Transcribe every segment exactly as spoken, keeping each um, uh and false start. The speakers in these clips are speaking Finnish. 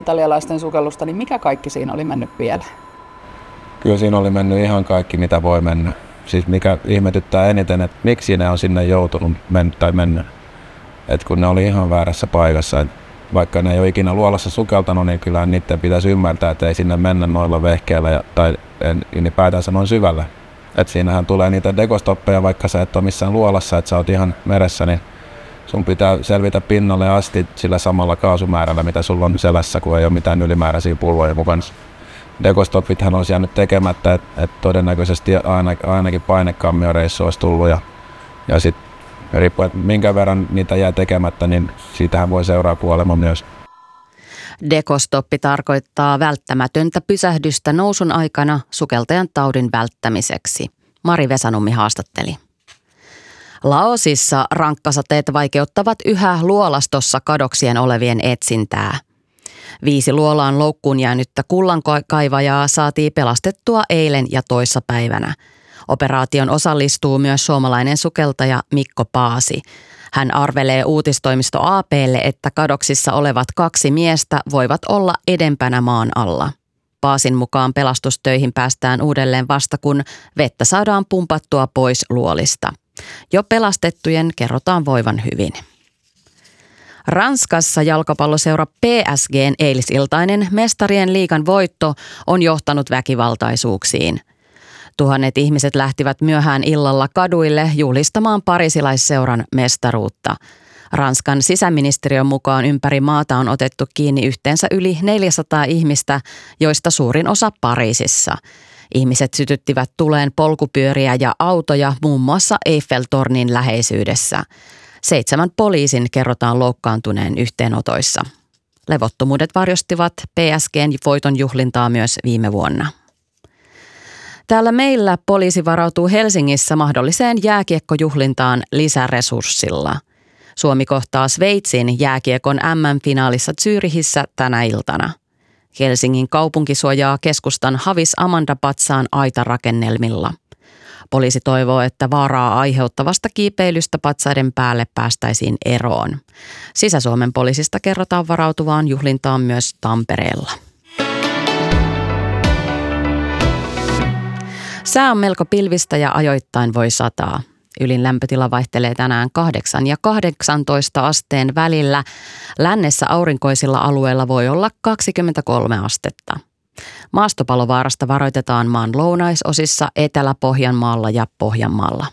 italialaisten sukellusta, niin mikä kaikki siinä oli mennyt pieleen? Kyllä siinä oli mennyt ihan kaikki, mitä voi mennä. Siis mikä ihmetyttää eniten, että miksi ne on sinne joutunut men- tai mennä. Et kun ne oli ihan väärässä paikassa. Et vaikka ne ei ole ikinä luolassa sukeltanut, niin kyllä niiden pitäisi ymmärtää, että ei sinne mennä noilla vehkeillä ja, tai ylipäätänsä noin syvällä. Et siinähän tulee niitä dekostoppeja, vaikka sä et ole missään luolassa, että sä oot ihan meressä, niin sun pitää selvitä pinnalle asti sillä samalla kaasumäärällä, mitä sulla on selässä, kun ei ole mitään ylimääräisiä pulloja mukana. Dekostoppithan olisi jäänyt tekemättä, että et todennäköisesti aina, ainakin painekammioreissu olisi tullut. Ja, ja sitten riippuen, että minkä verran niitä jää tekemättä, niin siitähän voi seuraa kuolema myös. Dekostoppi tarkoittaa välttämätöntä pysähdystä nousun aikana sukeltajan taudin välttämiseksi. Mari Vesanummi haastatteli. Laosissa rankkasateet vaikeuttavat yhä luolastossa kadoksien olevien etsintää. Viisi luolaan loukkuun jäänyttä kullankaivajaa saatiin pelastettua eilen ja toissapäivänä. Operaation osallistuu myös suomalainen sukeltaja Mikko Paasi. Hän arvelee uutistoimisto A P:lle, että kadoksissa olevat kaksi miestä voivat olla edempänä maan alla. Paasin mukaan pelastustöihin päästään uudelleen vasta, kun vettä saadaan pumpattua pois luolista. Jo pelastettujen kerrotaan voivan hyvin. Ranskassa jalkapalloseura P S G:n eilisiltainen mestarien liigan voitto on johtanut väkivaltaisuuksiin. Tuhannet ihmiset lähtivät myöhään illalla kaduille juhlistamaan parisilaisseuran mestaruutta. Ranskan sisäministeriön mukaan ympäri maata on otettu kiinni yhteensä yli neljäsataa ihmistä, joista suurin osa Pariisissa. Ihmiset sytyttivät tuleen polkupyöriä ja autoja muun muassa Eiffel-tornin läheisyydessä. Seitsemän poliisin kerrotaan loukkaantuneen yhteenotoissa. Levottomuudet varjostivat P S G:n voiton juhlintaa myös viime vuonna. Täällä meillä poliisi varautuu Helsingissä mahdolliseen jääkiekkojuhlintaan lisäresurssilla. Suomi kohtaa Sveitsin jääkiekon M M-finaalissa Zyrihissä tänä iltana. Helsingin kaupunki suojaa keskustan Havis Amandapatsaan aitarakennelmilla. Poliisi toivoo, että vaaraa aiheuttavasta kiipeilystä patsaiden päälle päästäisiin eroon. Sisä-Suomen poliisista kerrotaan varautuvaan juhlintaan myös Tampereella. Sää on melko pilvistä ja ajoittain voi sataa. Ylin lämpötila vaihtelee tänään kahdeksan ja kahdeksantoista asteen välillä. Lännessä aurinkoisilla alueilla voi olla kaksikymmentäkolme astetta. Maastopalovaarasta varoitetaan maan lounaisosissa, Etelä-Pohjanmaalla ja Pohjanmaalla.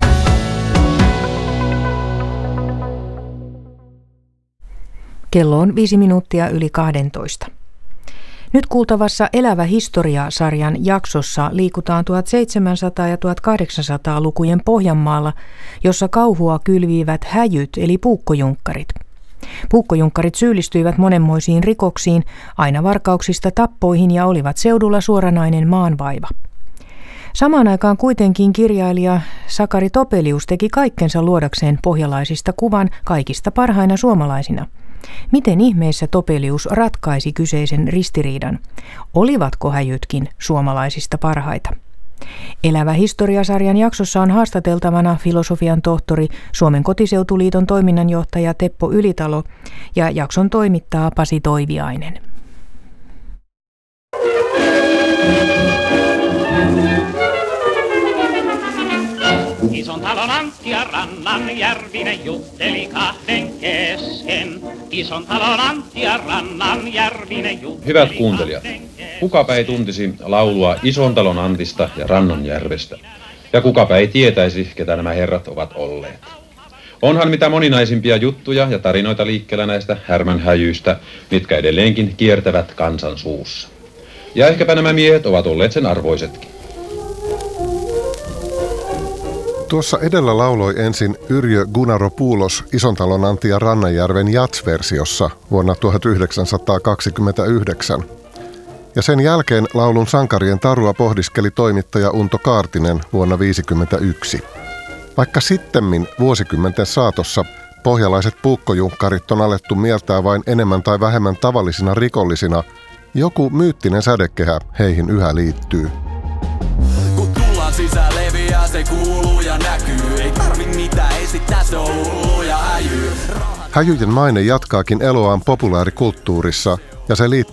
Kello on viisi minuuttia yli kahdentoista. Nyt kuultavassa Elävä historia-sarjan jaksossa liikutaan tuhatseitsemänsataa- ja tuhatkahdeksansataa-lukujen Pohjanmaalla, jossa kauhua kylvivät häjyt eli puukkojunkkarit. Puukkojunkkarit syyllistyivät monenmoisiin rikoksiin, aina varkauksista tappoihin ja olivat seudulla suoranainen maanvaiva. Samaan aikaan kuitenkin kirjailija Sakari Topelius teki kaikkensa luodakseen pohjalaisista kuvan kaikista parhaina suomalaisina. Miten ihmeessä Topelius ratkaisi kyseisen ristiriidan? Olivatko häjytkin suomalaisista parhaita? Elävä historiasarjan jaksossa on haastateltavana filosofian tohtori, Suomen kotiseutuliiton toiminnanjohtaja Teppo Ylitalo ja jakson toimittaa Pasi Toiviainen. Ison talon Antti ja Rannan Järvinen jutteli kahden kesken. Ison talon Antti ja Rannan Järvinen jutteli. Hyvät kuuntelijat, kukapa ei tuntisi laulua Ison talon Antista ja Rannanjärvestä. Ja kukapa ei tietäisi, ketä nämä herrat ovat olleet. Onhan mitä moninaisimpia juttuja ja tarinoita liikkeellä näistä härmänhäjyistä, mitkä edelleenkin kiertävät kansan suussa. Ja ehkäpä nämä miehet ovat olleet sen arvoisetkin. Tuossa edellä lauloi ensin Yrjö Gunaropoulos Isontalon Antti ja Rannanjärven jats-versiossa vuonna tuhatyhdeksänsataakaksikymmentäyhdeksän. Ja sen jälkeen laulun sankarien tarua pohdiskeli toimittaja Unto Kaartinen vuonna tuhatyhdeksänsataaviisikymmentäyksi. Vaikka sittemmin vuosikymmenten saatossa pohjalaiset puukkojunkkarit on alettu mieltää vain enemmän tai vähemmän tavallisina rikollisina, joku myyttinen sädekehä heihin yhä liittyy. Kun tullaan sisään leviää, se kuuluu ja näkyy. Ei tarvi mitään esittää, se on hullu ja häjyy. Häjyjen maine jatkaakin eloaan populaarikulttuurissa, ja se liittyy